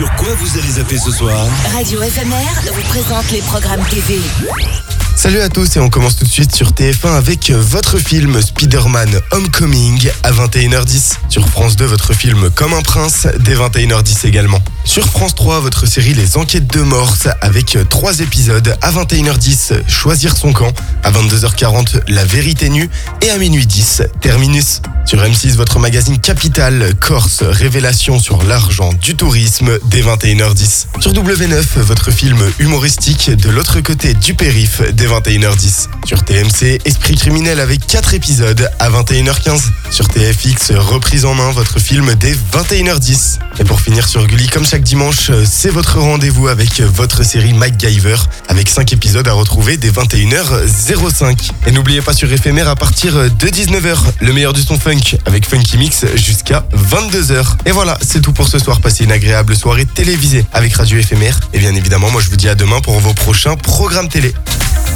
Sur quoi vous allez zapper ce soir? Radio FMR vous présente les programmes TV. Salut à tous et on commence tout de suite sur TF1 avec votre film Spider-Man Homecoming à 21h10. Sur France 2, votre film Comme un prince dès 21h10 également. Sur France 3, votre série Les Enquêtes de Morse avec 3 épisodes à 21h10, Choisir son camp, à 22h40, La vérité nue et à minuit 10, Terminus. Sur M6, votre magazine Capital, Corse, révélation sur l'argent du tourisme dès 21h10. Sur W9, votre film humoristique De l'autre côté du périph' dès 21h10. Sur TMC, Esprit criminel avec 4 épisodes à 21h15. Sur TFX, reprise en main, votre film dès 21h10. Et pour finir sur Gulli, comme chaque dimanche, c'est votre rendez-vous avec votre série MacGyver, avec 5 épisodes à retrouver dès 21h05. Et n'oubliez pas sur Éphémère à partir de 19h, le meilleur du son funk avec Funky Mix jusqu'à 22h. Et voilà, c'est tout pour ce soir. Passez une agréable soirée télévisée avec Radio Éphémère. Et bien évidemment, moi je vous dis à demain pour vos prochains programmes télé.